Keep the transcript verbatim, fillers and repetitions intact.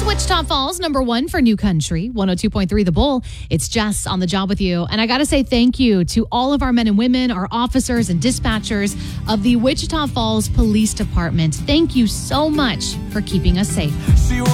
Wichita Falls, number one for New Country, one oh two point three The Bull. It's Jess on the job with you. And I got to say thank you to all of our men and women, our officers and dispatchers of the Wichita Falls Police Department. Thank you so much for keeping us safe.